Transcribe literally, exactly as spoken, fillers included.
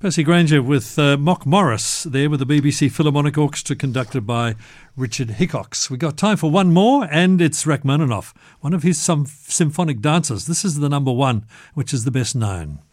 Percy Granger with uh, Mock Morris there with the B B C Philharmonic Orchestra conducted by Richard Hickox. We've got time for one more, and it's Rachmaninoff, one of his some symphonic dances. This is the number one, which is the best known.